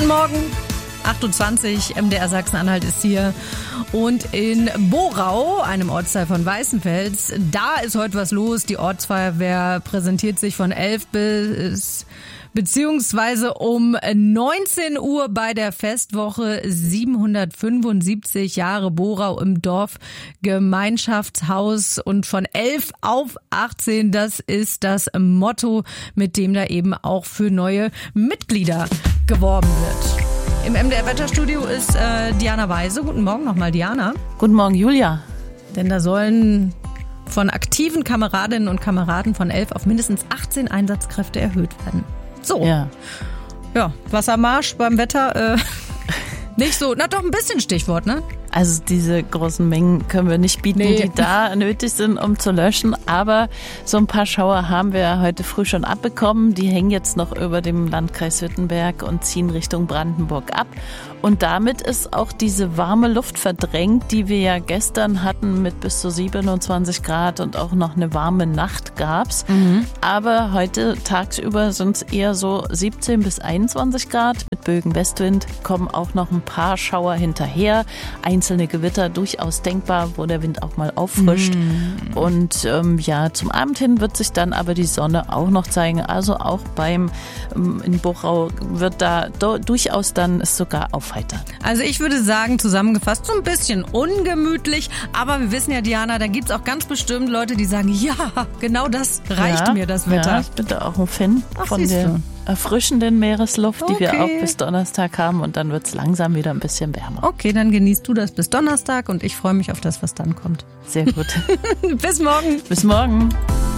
Morgen, 28, MDR Sachsen-Anhalt ist hier. Und in Borau, einem Ortsteil von Weißenfels, da ist heute was los. Die Ortsfeuerwehr präsentiert sich von 11 beziehungsweise um 19 Uhr bei der Festwoche 775 Jahre Borau im Dorfgemeinschaftshaus und von 11 auf 18, das ist das Motto, mit dem da eben auch für neue Mitglieder geworben wird. Im MDR-Wetterstudio ist Diana Weise. Guten Morgen nochmal, Diana. Guten Morgen, Julia. Denn da sollen von aktiven Kameradinnen und Kameraden von 11 auf mindestens 18 Einsatzkräfte erhöht werden. So. Ja, Wassermarsch beim Wetter nicht so. Na doch, ein bisschen Stichwort, ne? Also diese großen Mengen können wir nicht bieten, die da nötig sind, um zu löschen. Aber so ein paar Schauer haben wir heute früh schon abbekommen. Die hängen jetzt noch über dem Landkreis Württemberg und ziehen Richtung Brandenburg ab. Und damit ist auch diese warme Luft verdrängt, die wir ja gestern hatten mit bis zu 27 Grad und auch noch eine warme Nacht gab's. Aber heute tagsüber sind es eher so 17 bis 21 Grad. Mit Bögen Westwind kommen auch noch ein paar Schauer hinterher. Einzelne Gewitter durchaus denkbar, wo der Wind auch mal auffrischt. Und zum Abend hin wird sich dann aber die Sonne auch noch zeigen. Also auch in Borau wird da durchaus dann es sogar aufheitern. Also ich würde sagen, zusammengefasst, so ein bisschen ungemütlich. Aber wir wissen ja, Diana, da gibt's auch ganz bestimmt Leute, die sagen, ja, genau das reicht mir, das Wetter. Ja, ich bin da auch ein Fan von der erfrischenden Meeresluft, die wir auch bis Donnerstag haben. Und dann wird's langsam wieder ein bisschen wärmer. Okay, dann genießt du das bis Donnerstag und ich freue mich auf das, was dann kommt. Sehr gut. Bis morgen. Bis morgen.